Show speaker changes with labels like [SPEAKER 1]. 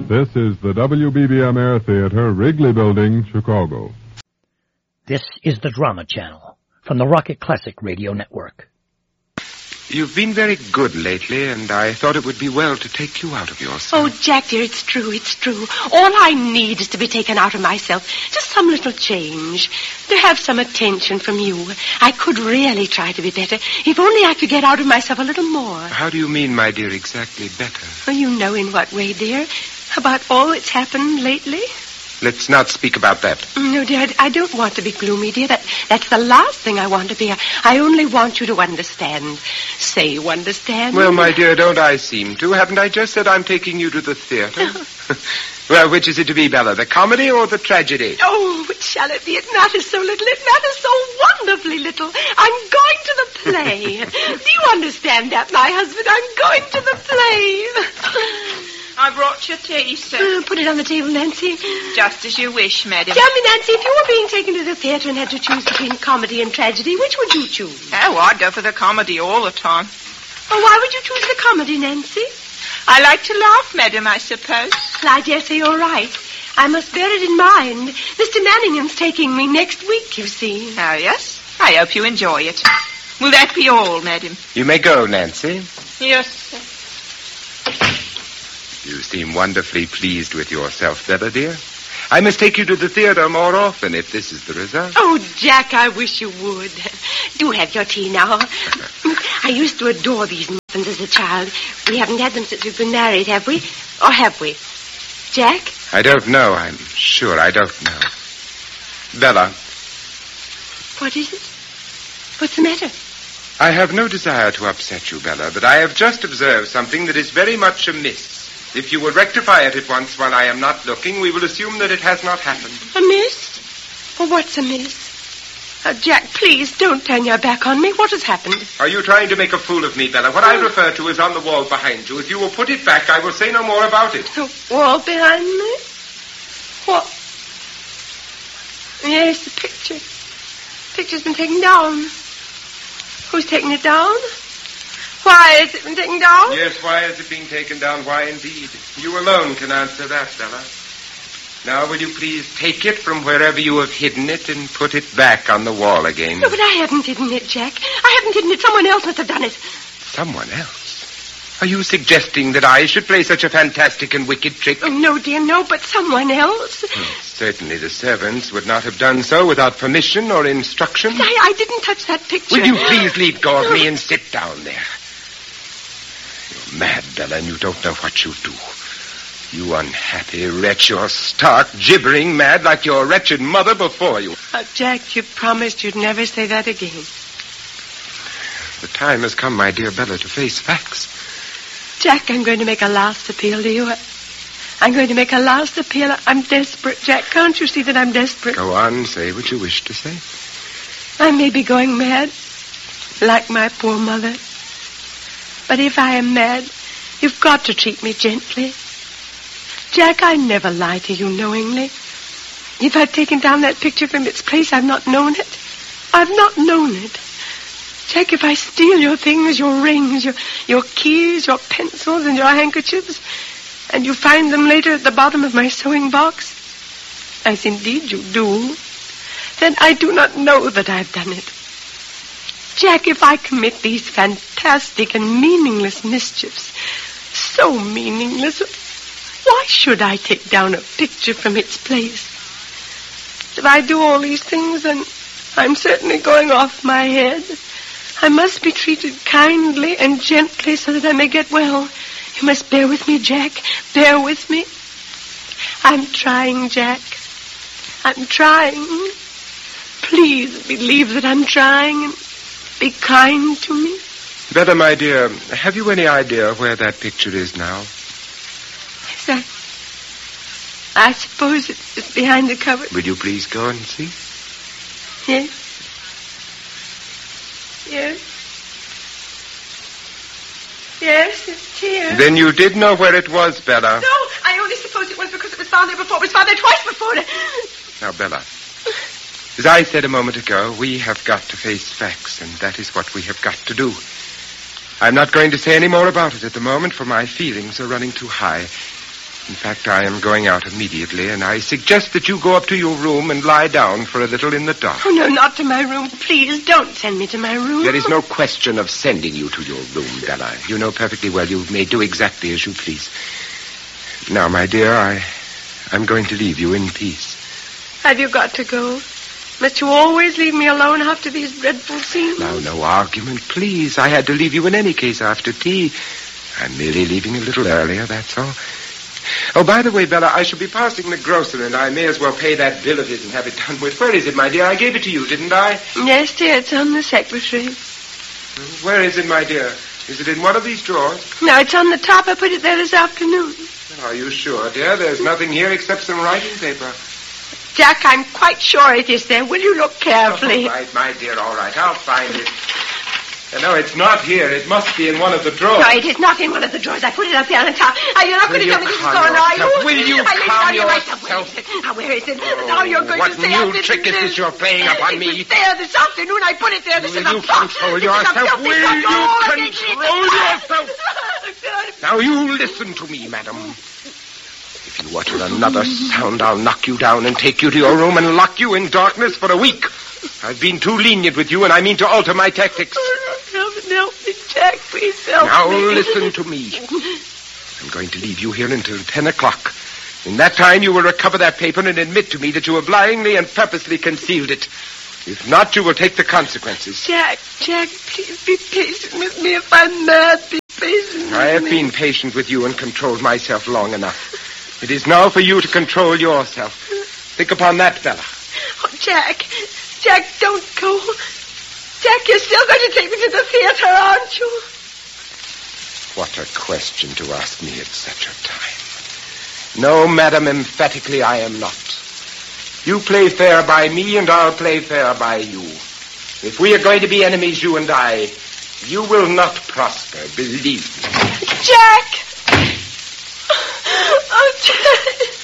[SPEAKER 1] This is the WBBM Air Theater, Wrigley Building, Chicago.
[SPEAKER 2] This is the Drama Channel from the Rocket Classic Radio Network.
[SPEAKER 3] You've been very good lately, and I thought it would be well to take you out of yourself.
[SPEAKER 4] Oh, Jack, dear, it's true. All I need is to be taken out of myself. Just some little change. To have some attention from you. I could really try to be better. If only I could get out of myself a little more.
[SPEAKER 3] How do you mean, my dear, exactly better?
[SPEAKER 4] Oh, you know in what way, dear. About all that's happened lately.
[SPEAKER 3] Let's not speak about that.
[SPEAKER 4] No, dear, I don't want to be gloomy, dear. That's the last thing I want to be. I only want you to understand. Say you understand.
[SPEAKER 3] Well, my dear, don't I seem to? Haven't I just said I'm taking you to the theater? Well, which is it to be, Bella, the comedy or the tragedy?
[SPEAKER 4] Oh, which shall it be? It matters so little. It matters so wonderfully little. I'm going to the play. Do you understand that, my husband? I'm going to the play.
[SPEAKER 5] I brought your tea, sir.
[SPEAKER 4] Put it on the table, Nancy.
[SPEAKER 5] Just as you wish, madam.
[SPEAKER 4] Tell me, Nancy, if you were being taken to the theater and had to choose between comedy and tragedy, which would you choose?
[SPEAKER 5] Oh, I'd go for the comedy all the time.
[SPEAKER 4] Oh, why would you choose the comedy, Nancy?
[SPEAKER 5] I like to laugh, madam, I suppose.
[SPEAKER 4] Well, I dare say you're right. I must bear it in mind. Mr. Manningham's taking me next week, you see.
[SPEAKER 5] Oh, yes? I hope you enjoy it. Will that be all, madam?
[SPEAKER 3] You may go, Nancy.
[SPEAKER 5] Yes, sir.
[SPEAKER 3] You seem wonderfully pleased with yourself, Bella, dear. I must take you to the theater more often if this is the result.
[SPEAKER 4] Oh, Jack, I wish you would. Do have your tea now. I used to adore these muffins as a child. We haven't had them since we've been married, have we? Or have we? Jack?
[SPEAKER 3] I don't know. I'm sure I don't know. Bella.
[SPEAKER 4] What is it? What's the matter?
[SPEAKER 3] I have no desire to upset you, Bella, but I have just observed something that is very much amiss. If you will rectify it at once while I am not looking, we will assume that it has not happened.
[SPEAKER 4] Amiss? Well, what's amiss? Jack, please don't turn your back on me. What has happened?
[SPEAKER 3] Are you trying to make a fool of me, Bella? What I refer to is on the wall behind you. If you will put it back, I will say no more about it.
[SPEAKER 4] The wall behind me? What? Yes, the picture. The picture's been taken down. Who's taken it down? Why has it been taken down?
[SPEAKER 3] Yes, why has it been taken down? Why, indeed. You alone can answer that, Bella. Now, will you please take it from wherever you have hidden it and put it back on the wall again?
[SPEAKER 4] No, but I haven't hidden it, Jack. I haven't hidden it. Someone else must have done it.
[SPEAKER 3] Someone else? Are you suggesting that I should play such a fantastic and wicked trick?
[SPEAKER 4] Oh, no, dear, no, but someone else.
[SPEAKER 3] Certainly the servants would not have done so without permission or instruction.
[SPEAKER 4] But I didn't touch that picture.
[SPEAKER 3] Will you please leave go of me and sit down there? You're mad, Bella, and you don't know what you do. You unhappy wretch, you're stark, gibbering mad like your wretched mother before you.
[SPEAKER 4] Jack, you promised you'd never say that again.
[SPEAKER 3] The time has come, my dear Bella, to face facts.
[SPEAKER 4] Jack, I'm going to make a last appeal to you. I'm going to make a last appeal. I'm desperate, Jack. Can't you see that I'm desperate?
[SPEAKER 3] Go on, say what you wish to say.
[SPEAKER 4] I may be going mad, like my poor mother. But if I am mad, you've got to treat me gently. Jack, I never lie to you knowingly. If I've taken down that picture from its place, I've not known it. I've not known it. Jack, if I steal your things, your rings, your keys, your pencils, and your handkerchiefs, and you find them later at the bottom of my sewing box, as indeed you do, then I do not know that I've done it. Jack, if I commit these fantastic and meaningless mischiefs, so meaningless, why should I take down a picture from its place? If I do all these things, then I'm certainly going off my head. I must be treated kindly and gently so that I may get well. You must bear with me, Jack. Bear with me. I'm trying, Jack. I'm trying. Please believe that I'm trying and be kind to me.
[SPEAKER 3] Bella, my dear, have you any idea where that picture is now?
[SPEAKER 4] Yes, I suppose it's behind the cupboard.
[SPEAKER 3] Will you please go and see?
[SPEAKER 4] Yes. Yes. Yes, it's here.
[SPEAKER 3] Then you did know where it was, Bella.
[SPEAKER 4] No, I only supposed it was because it was found there before. It was found there twice before.
[SPEAKER 3] Now, Bella, as I said a moment ago, we have got to face facts, and that is what we have got to do. I'm not going to say any more about it at the moment, for my feelings are running too high. In fact, I am going out immediately, and I suggest that you go up to your room and lie down for a little in the dark.
[SPEAKER 4] Oh, no, not to my room. Please, don't send me to my room.
[SPEAKER 3] There is no question of sending you to your room, Bella. You know perfectly well you may do exactly as you please. Now, my dear, I'm going to leave you in peace.
[SPEAKER 4] Have you got to go? Must you always leave me alone after these dreadful scenes?
[SPEAKER 3] Now, no argument, please. I had to leave you in any case after tea. I'm merely leaving a little earlier, that's all. Oh, by the way, Bella, I shall be passing the grocer, and I may as well pay that bill of his and have it done with. Where is it, my dear? I gave it to you, didn't I?
[SPEAKER 4] Yes, dear, it's on the secretary.
[SPEAKER 3] Where is it, my dear? Is it in one of these drawers?
[SPEAKER 4] No, it's on the top. I put it there this afternoon.
[SPEAKER 3] Are you sure, dear? There's nothing here except some writing paper.
[SPEAKER 4] Jack, I'm quite sure it is there. Will you look carefully?
[SPEAKER 3] All right, my dear, all right. I'll find it. No, it's not here. It must be in one of the drawers.
[SPEAKER 4] No, it is not in one of the drawers. I put it up there on the top. You're not going to tell me this is gone, are you?
[SPEAKER 3] Will you calm yourself?
[SPEAKER 4] Where is it? Now you're going to say
[SPEAKER 3] what new trick is this you're playing upon me?
[SPEAKER 4] It was there this afternoon. I put it there. This
[SPEAKER 3] will
[SPEAKER 4] is
[SPEAKER 3] you control yourself? Will you control yourself? Now you listen to me, madam. If you utter another sound, I'll knock you down and take you to your room and lock you in darkness for a week. I've been too lenient with you, and I mean to alter my tactics.
[SPEAKER 4] Help me, Jack. Please help me.
[SPEAKER 3] Now listen to me. I'm going to leave you here until 10 o'clock. In that time, you will recover that paper and admit to me that you have lyingly and purposely concealed it. If not, you will take the consequences.
[SPEAKER 4] Jack, please be patient with me. If I'm mad, be patient with me.
[SPEAKER 3] I have been patient with you and controlled myself long enough. It is now for you to control yourself. Think upon that, Bella.
[SPEAKER 4] Oh, Jack, don't go. Jack, you're still going to take me to the theater, aren't you?
[SPEAKER 3] What a question to ask me at such a time. No, madam, emphatically I am not. You play fair by me, and I'll play fair by you. If we are going to be enemies, you and I, you will not prosper, believe me.
[SPEAKER 4] Jack! Oh, Jack!